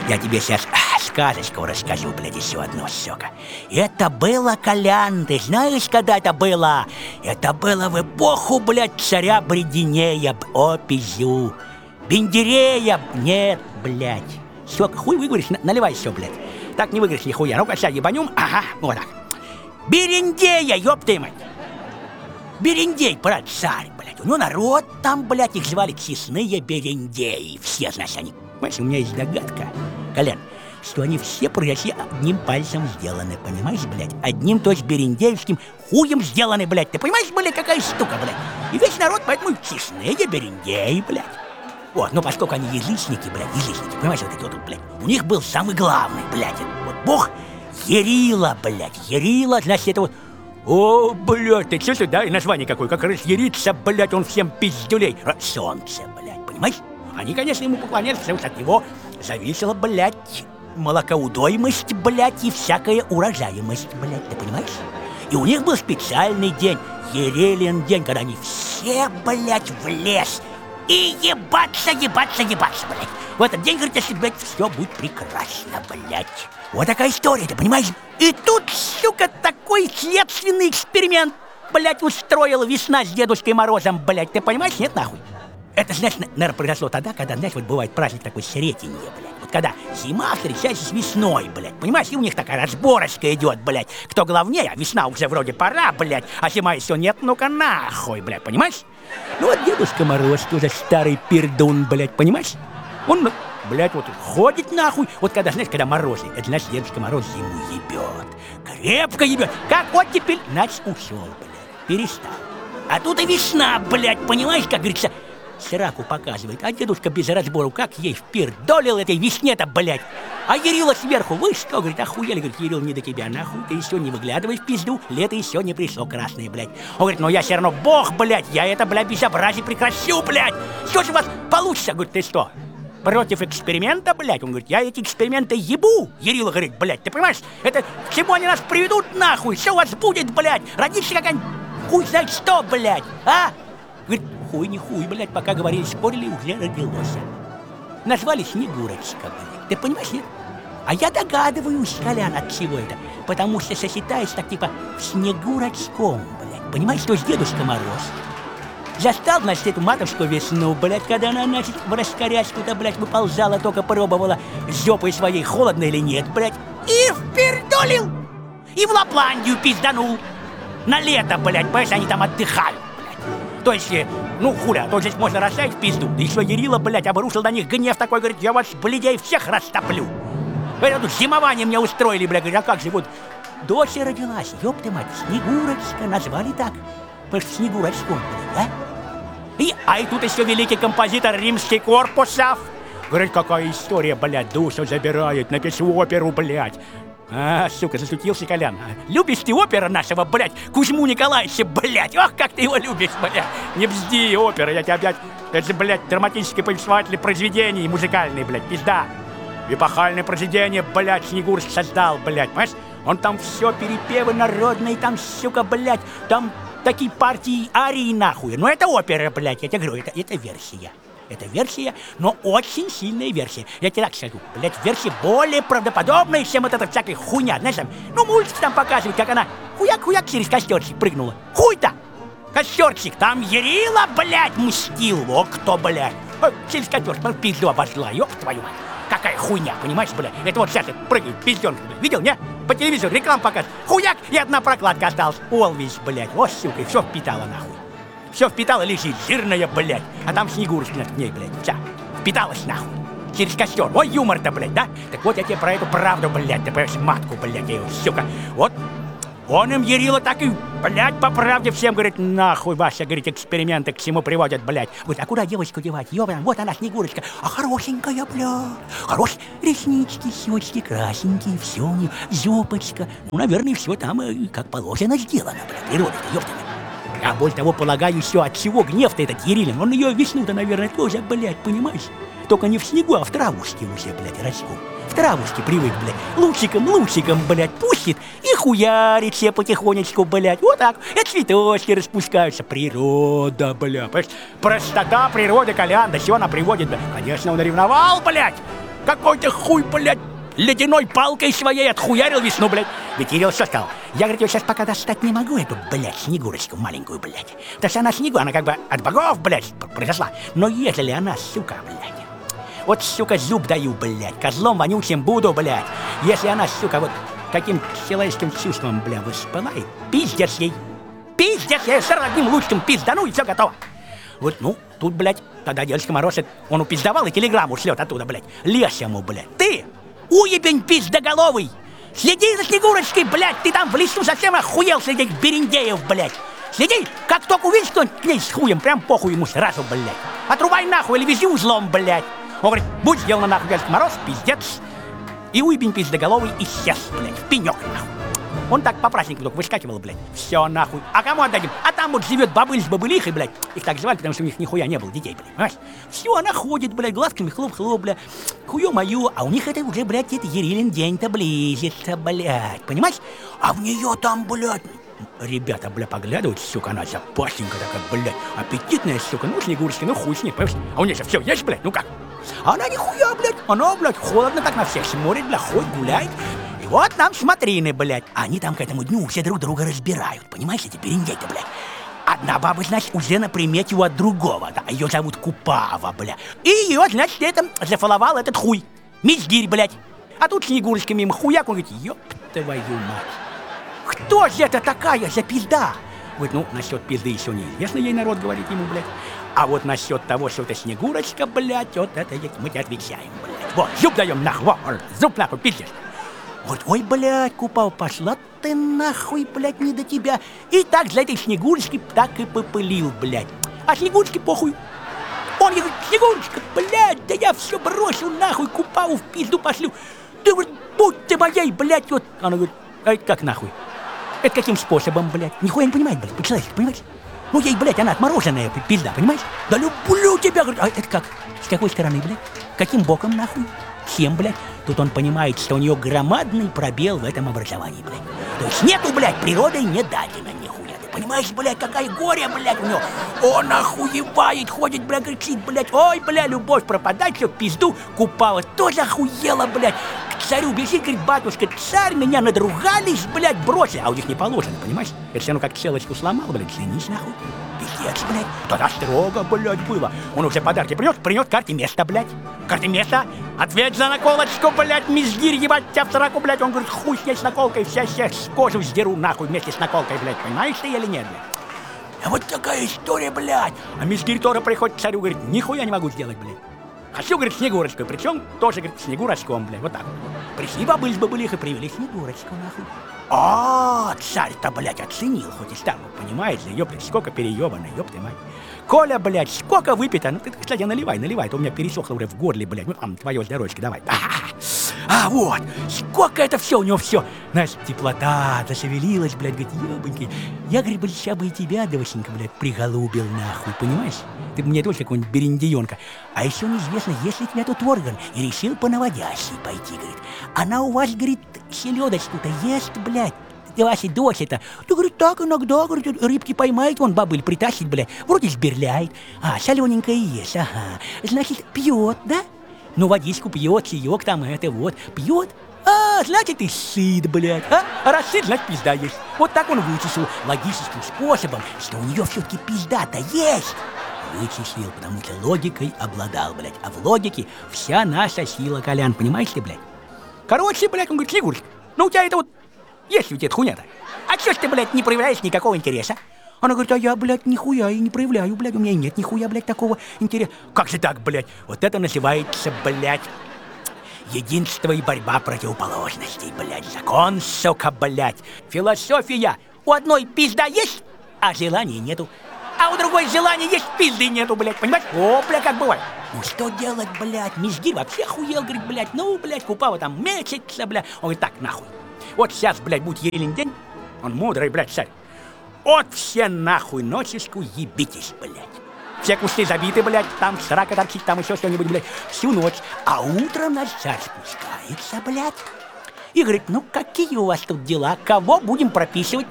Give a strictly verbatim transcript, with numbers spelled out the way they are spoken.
Я тебе сейчас а, сказочку расскажу, блядь, еще одну, сука. Это было, Колян, ты знаешь, когда это было? Это было в эпоху, блядь, царя Брединея, опизю. Бендерея, нет, блядь. Сука, хуй выговоришь, наливай все, блядь. Так не выиграешь нихуя. Ну-ка, сейчас ебанем. Ага, вот так. Берендея, ёб ты мать. Берендей, брат, царь, блядь. У него народ там, блядь, их звали честные берендеи. Все, значит, они... Понимаешь, у меня есть догадка, Колян, что они все пряси одним пальцем сделаны, понимаешь, блядь? Одним, то есть, берендеевским хуем сделаны, блядь. Ты понимаешь, блядь, какая штука, блядь? И весь народ, поэтому честные берендеи, блядь. Вот, но поскольку они язычники, блядь, язычники, понимаешь, вот эти вот, блядь, у них был самый главный, блядь, вот бог Ярила, блядь, Ярила, значит, это вот... О, блядь, ты слышишь, да, и название какое, как раз Ярица, блядь, он всем пиздюлей. Солнце, блядь, понимаешь? Они, конечно, ему поклонялись, потому что от него зависела, блядь, молокоудоймость, блядь, и всякая урожаемость, блядь, ты понимаешь? И у них был специальный день, Ерелин день, когда они все, блядь, в лес и ебаться, ебаться, ебаться, блядь. В этот день, говорит, если, блядь, все будет прекрасно, блядь. Вот такая история, ты понимаешь? И тут, сука, такой следственный эксперимент, блядь, устроила весна с Дедушкой Морозом, блядь. Ты понимаешь? Нет, нахуй. Это, знаешь, наверное, произошло тогда, когда, знаешь, вот бывает праздник такой Сретенье, блядь. Вот когда зима встречается с весной, блядь. Понимаешь? И у них такая разборочка идет, блядь. Кто главнее, а весна уже вроде пора, блядь. А зима еще нет, ну-ка нахуй, блядь, понимаешь? Ну вот Дедушка Мороз тоже старый пердун, блядь, понимаешь? Он, блядь, вот ходит нахуй. Вот когда, знаешь, когда морозы, это значит, Дедушка Мороз зиму ебет. Крепко ебет. Как вот теперь, значит, ушел, блядь. Перестал. А тут и весна, блядь, понимаешь, как говорится, сраку показывает. А дедушка без разбору, как ей впердолил этой весне-то, блядь. А Ярила сверху, вы что, говорит, охуели, говорит, Ярил, не до тебя, нахуй, ты еще не выглядывай в пизду, лето еще не пришло красное, блядь. Он говорит, ну я все равно бог, блядь, я это, блядь, безобразие прекращу, блядь. Что же у вас получится? Говорит, ты что, против эксперимента, блядь? Он говорит, я эти эксперименты ебу. Ярила говорит, блядь, ты понимаешь, это к чему они нас приведут, нахуй? Что у вас будет, блядь? Родится какая-нибудь хуй знает что, блядь, а? Говорит, хуй не хуй, блядь, пока говорили, спорили, уже родилось. Назвали Снегурочка, блядь. Ты понимаешь, нет? А я догадываюсь, Колян, от чего это. Потому что сосчитаешь так, типа, в Снегурочком, блядь. Понимаешь, что с Дедушка Мороз застал, значит, эту матушку весну, блядь, когда она, значит, в раскорячку-то, блядь, выползала, только пробовала жопой своей, холодно или нет, блядь. И впердолил! И в Лапландию пизданул. На лето, блядь, понимаешь, они там отдыхают. То есть, ну, хуля, то здесь можно расставить в пизду. Да еще Ярила, блядь, обрушил на них гнев такой, говорит, я вас, блядей, всех растоплю. Это тут зимование мне устроили, блядь, говорит, а как же, вот, дочь родилась, ёб ты мать, Снегурочка, назвали так, потому что Снегурочком, блядь, а? И, а и тут еще великий композитор Римский Корпусов. Говорит, какая история, блядь, душу забирает, напишу оперу, блядь. А, сука, засутился Колян. Любишь ты опера нашего, блядь, Кузьму Николаевича, блядь? Ох, как ты его любишь, блядь. Не бзди, опера, я тебя, блядь, это же, блядь, драматические повествователи произведений музыкальные, блядь, пизда. Эпохальное произведение, блядь, Снегурочка создал, блядь, понимаешь? Он там все перепевы народные, там, сука, блядь, там такие партии арии нахуй. Но это опера, блядь, я тебе говорю, это, это версия. Это версия, но очень сильная версия. Я тебе так скажу, блядь, версия более правдоподобная, чем вот эта всякая хуйня. Знаешь, там, ну, мультик там показывает, как она хуяк-хуяк через костерчик прыгнула. Хуй-то! Костерчик, там Ярила, блядь, мстил. О, кто, блядь? О, через костерчик, в пизду обожгла, ёб твою мать. Какая хуйня, понимаешь, блядь? Это вот сейчас прыгает, пиздёнка, блядь. Видел, не? По телевизору рекламу показывает. Хуяк, и одна прокладка осталась. Олвись, блядь, о, сука, и все впитала нахуй. Все впитала, лежит, жирная, блядь. А там Снегурочка к ней, блядь, вся. Впиталась нахуй. Через костер. Ой, юмор-то, блядь, да? Так вот я тебе про эту правду, блядь, ты понимаешь, матку, блядь, я ее, сука. Вот он им Ярила так и, блядь, по правде всем говорит, нахуй ваши, говорит, эксперименты к чему приводят, блядь. Вот, а куда девочку девать? Ёбан, вот она, Снегурочка. А хорошенькая, блядь. Хорошие реснички, щечки красненькие, все у нее, зёпочка. Ну, наверное, все там как положено сделано, блядь, природа-то, ёптана. А более того, полагаю, еще от чего гнев-то этот Ярилин? Он ее весну-то, наверное, тоже, блядь, понимаешь? Только не в снегу, а в травушке уже, блядь, растет. В травушке привык, блядь, лучиком, лучиком, блядь, пустит и хуярит все потихонечку, блядь. Вот так, и цветочки распускаются. Природа, блядь, понимаешь? Простота природы, Колян, да чего она приводит, блядь? Конечно, он ревновал, блядь. какой-то хуй, блядь, ледяной палкой своей отхуярил весну, блядь. Ведь Кирилл что сказал? Я, говорит, ее сейчас пока достать не могу, эту, блядь, Снегурочку маленькую, блядь. Потому что она Снегу, она как бы от богов, блядь, произошла. Но если она, сука, блядь, вот, сука, зуб даю, блядь, козлом вонючим буду, блядь. Если она, сука, вот каким человеческим чувством, бля, воспылает, пиздец ей. Пиздец, я все одним лучшим пиздану, и все готово. Вот, ну, тут, блядь, тогда Дедушка Мороз, он упиздавал и телеграмму шлет оттуда, блядь. Лес ему, блядь. Ты, уебень пиздоголовый, следи за Снегурочкой, блядь, ты там в лесу совсем охуел среди этих берендеев, блядь. Следи, как только увидишь кто-нибудь к ней с хуем, прям похуй ему сразу, блядь. Отрубай нахуй или вези узлом, блядь. Он говорит, будь сделано нахуй, Дедушка Мороз, пиздец. И уебень пиздоголовый исчез, блядь, в пенек, нахуй. Он так по празднику только выскакивал, блядь. Все нахуй. А кому отдадим? А там вот живет бабыль с бабылихой, блядь. Их так звали, потому что у них нихуя не было детей, блядь. Понимаешь? Все, она ходит, блядь, глазками хлоп-хлоп, блядь. Хую мою. А у них это уже, блядь, это Ерилин день-то близится, блядь. Понимаешь? А в нее там, блядь, ребята, бля, поглядывают, сука, она запасенькая такая, блядь. Аппетитная, сука. Ну, Снегурочка, ну хуй с ней, понимаешь? А у нее же все есть, блядь, ну как? А она нихуя, блядь. Она, блядь, холодно так на всех смотрит, блядь, ходит, гуляет. И вот нам смотрины, блядь. Они там к этому дню все друг друга разбирают. Понимаешь, эти берендей-то, блядь. Одна баба, значит, уже на примете у от другого. Да, ее зовут Купава, блядь. И ее, значит, это зафаловал этот хуй. Мизгирь, блядь. А тут Снегурочка мимо хуяк, он говорит, ёб твою мать. Кто же это такая за пизда? Вот, ну, насчет пизды еще неизвестно, ей народ говорит ему, блядь. А вот насчет того, что это Снегурочка, блядь, вот это мы тебе отвечаем, блядь. Вот, зуб даем нахуй, вот, зуб нахуй, пиздец. Вот, ой, блядь, Купал, пошла ты нахуй, блядь, не до тебя. И так за этой Снегурочки так и попылил, блядь. А Снегурочке похуй. Он ей говорит, Снегурочка, блядь, да я все бросил нахуй, Купалу в пизду пошлю. Ты, говорит, будь ты моей, блядь, вот. Она говорит, а это как нахуй? Это каким способом, блядь? Нихуя не понимает, блядь, по-человечески, понимаешь? Ну, ей, блядь, она отмороженная пизда, понимаешь? Да люблю тебя, говорит. А это как? С какой стороны, блядь? Каким боком, нахуй? Чем, блядь? Тут он понимает, что у нее громадный пробел в этом образовании, блядь. То есть нету, блядь, природой не дадено нихуя. Ты понимаешь, блядь, какая горе, блядь, у него? Он охуевает, ходит, блядь, кричит, блядь. Ой, блядь, любовь пропадать, все, пизду Купала. Тоже охуела, блядь. К царю бежит, говорит, батюшка, царь, меня надругались, блядь, бросили. А у них не положено, понимаешь? Это все равно как целочку сломал, блядь, женись, нахуй. Пиздец, блядь. Тогда строго, блядь, было. Он уже подарки принес, принес карте места, блядь. Карте места. Ответь за наколочку, блядь, мизгирь, ебать тебя в сраку, блядь. Он говорит, хуй с ней с наколкой, вся всех с кожу сдеру, нахуй, вместе с наколкой, блядь. Понимаешь ты или нет, блядь? А вот такая история, блядь. А мизгирь тоже приходит к царю, говорит, нихуя не могу сделать, блядь. Хочу, говорит, Снегурочку, причем тоже, говорит, Снегурочком, блядь, вот так. Пришли бабы с бабылихой, привели Снегурочку, нахуй. А, царь-то, блядь, оценил, хоть и старый, понимаешь ли, ёптать, сколько переёбано, ёпты мать. Коля, блядь, сколько выпито, ну ты, кстати, наливай, наливай, то у меня пересохло уже в горле, блядь, ну там, твое здоровечко, давай. А, вот, сколько это все у него все, знаешь, теплота, зашевелилась, блядь, говорит, ёбаньки. Я, говорит, блядь, сейчас бы и тебя, девоченька, блядь, приголубил, нахуй, понимаешь? Ты бы мне тоже какого-нибудь берендеёнка. А еще неизвестно, есть ли тебя тут орган, и решил по наводящей пойти, говорит. Она у вас, говорит, селедочку-то ест, блядь. Ваша дочь-то. Ты, говорит, так иногда, говорит, рыбки поймает, вон бабыль притащит, блядь, вроде сберляет. А, солененькая ест, ага. Значит, пьет, да? Ну, водичку пьет, чаек там, это вот, пьет. А, значит, и сыт, блядь, а? А раз сыт, значит, пизда есть. Вот так он вычислил логическим способом, что у нее все-таки пизда-то есть. Вычислил, потому что логикой обладал, блядь. А в логике вся наша сила, Колян, понимаешь ты, блядь? Короче, блядь, он говорит, Снегурочка, ну у тебя это вот, есть ли у тебя эта хуйня-то? А чё ж ты, блядь, не проявляешь никакого интереса? Она говорит, а я, блядь, нихуя и не проявляю, блядь, у меня нет нихуя, блядь, такого интереса. Как же так, блядь? Вот это называется, блядь, единство и борьба противоположностей, блядь. Закон, сука, блядь. Философия. У одной пизда есть, а желания нету. А у другой желания есть, пизды нету, блядь, понимаешь? О, блядь, как бывает. Ну что делать, блядь? Мизгирь вообще охуел, говорит, блядь. Ну, блядь, Купава там мечется, блядь. Он говорит, так, нахуй. Вот сейчас, блядь, будет Ерилин день. Он мудрый, блядь, царь. Вот все нахуй ночечку ебитесь, блядь. Все кусты забиты, блядь, там срака торчит, там еще что-нибудь, блядь, всю ночь. А утром наш царь спускается, блядь. И говорит, ну какие у вас тут дела? Кого будем прописывать?